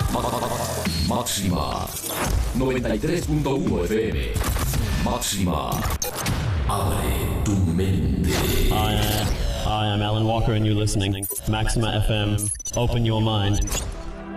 Máxima 93.1 FM. Máxima. Abre tu mente. I am Alan Walker and you're listening. Maxima FM. Open your mind.